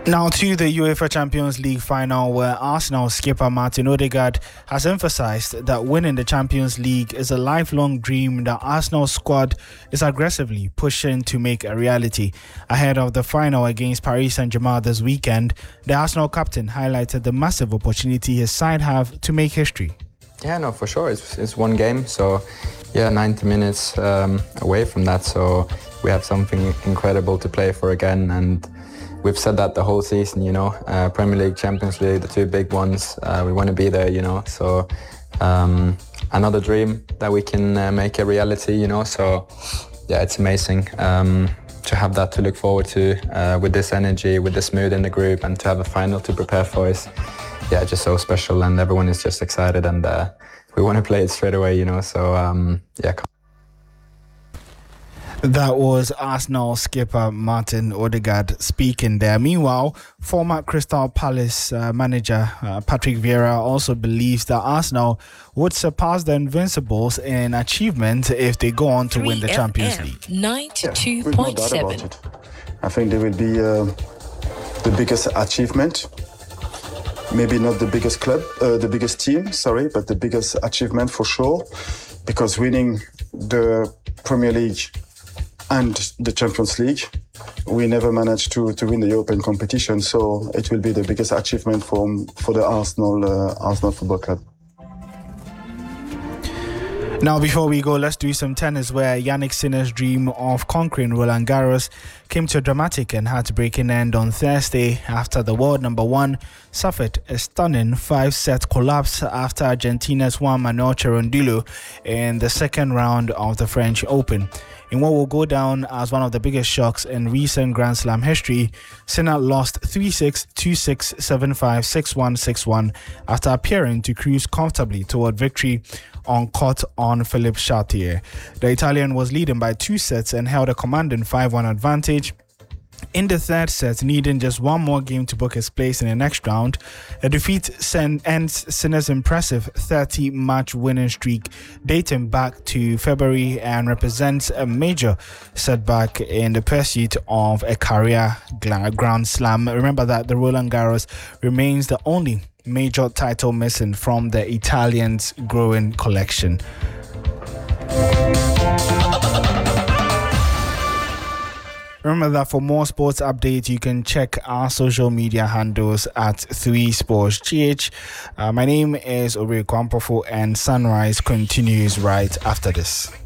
Now to the UEFA Champions League final, where Arsenal skipper Martin Odegaard has emphasized that winning the Champions League is a lifelong dream that Arsenal's squad is aggressively pushing to make a reality. Ahead of the final against Paris Saint-Germain this weekend, the Arsenal captain highlighted the massive opportunity his side have to make history. Yeah, no, for sure. It's one game, so 90 minutes away from that, so we have something incredible to play for again, and we've said that the whole season, Premier League, Champions League, the two big ones, we want to be there, so another dream that we can make a reality, so yeah, it's amazing to have that to look forward to with this energy, with this mood in the group, and to have a final to prepare for is, just so special, and everyone is just excited, and we want to play it straight away, so That was Arsenal skipper Martin Odegaard speaking there. Meanwhile, former Crystal Palace manager Patrick Vieira also believes that Arsenal would surpass the Invincibles in achievement if they go on to win the Champions League. 92.7. I think they will be the biggest achievement. Maybe not the biggest club, the biggest team, but the biggest achievement for sure. Because winning the Premier League and the Champions League, we never managed to win the European competition, so it will be the biggest achievement for the Arsenal Football Club. Now, before we go, let's do some tennis, where Jannik Sinner's dream of conquering Roland Garros came to a dramatic and heartbreaking end on Thursday after the world number one suffered a stunning 5-set collapse after Argentina's Juan Manuel Cherundolo in the second round of the French Open. In what will go down as one of the biggest shocks in recent Grand Slam history, Sinner lost 3-6, 2-6, 7-5, 6-1, 6-1 after appearing to cruise comfortably toward victory on court on Philippe Chatrier. The Italian was leading by 2 sets and held a commanding 5-1 advantage. In the third set, needing just one more game to book his place in the next round, a defeat ends Sinner's impressive 30-match winning streak dating back to February and represents a major setback in the pursuit of a career Grand Slam. Remember that the Roland Garros remains the only major title missing from the Italians' growing collection. Remember that for more sports updates, you can check our social media handles at 3sportsgh. My name is Ori Kwampofo, and Sunrise continues right after this.